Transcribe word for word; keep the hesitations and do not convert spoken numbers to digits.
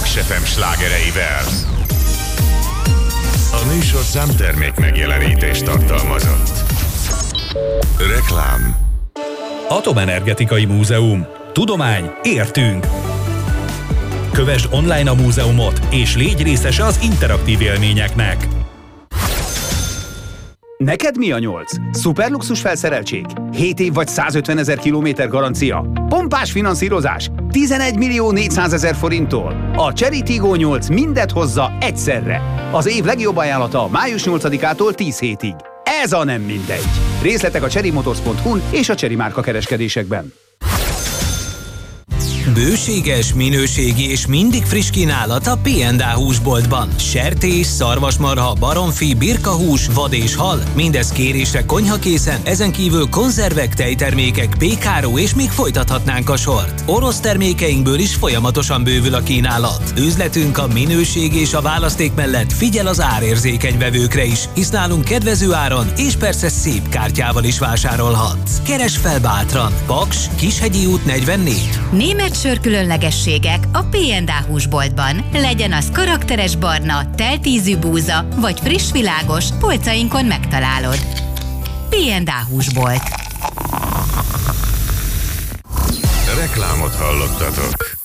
Paks ef em slágereivel. A műsorszám termék megjelenítést tartalmazott. Reklám. Atomenergetikai Múzeum. Tudomány, értünk! Kövesd online a múzeumot, és légy részese az interaktív élményeknek. Neked mi a nyolc? Szuperluxus felszereltség? hét év vagy százötvenezer kilométer garancia? Pompás finanszírozás? tizenegy millió négyszázezer forinttól? A Chery Tiggo nyolc mindet hozza egyszerre. Az év legjobb ajánlata május nyolcadikától tíz hétig. Ez a nem mindegy. Részletek a cherrymotors pont hu-n és a Chery márka kereskedésekben. Bőséges, minőségi és mindig friss kínálat a pé és á húsboltban. Sertés, szarvasmarha, baromfi, birkahús, vad és hal, mindez kérésre konyhakészen, ezen kívül konzervek, tejtermékek, pékáró és még folytathatnánk a sort. Orosz termékeinkből is folyamatosan bővül a kínálat. Üzletünk a minőség és a választék mellett figyel az árérzékeny vevőkre is, hisz nálunk kedvező áron és persze szép kártyával is vásárolhatsz. Keresd fel bátran! Paks, Kishegyi út negyvennégy. Német sör különlegességek a pé és á húsboltban. Legyen az karakteres barna, teltízű búza, vagy friss világos, polcainkon megtalálod. pé és á húsbolt. Reklámot hallottatok.